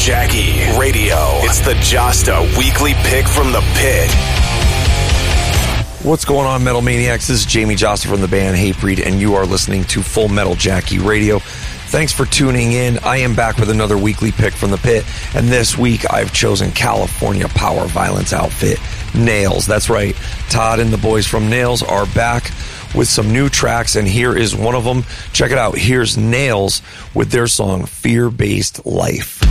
Jackie Radio. It's the Josta Weekly Pick from the Pit. What's going on, Metal Maniacs? This is Jamie Josta from the band Hatebreed, and you are listening to Full Metal Jackie Radio. Thanks for tuning in. I am back with another weekly pick from the pit, and this week I've chosen California power violence outfit, Nails. That's right, Todd and the boys from Nails are back with some new tracks, and here is one of them. Check it out. Here's Nails with their song Fear-Based Life.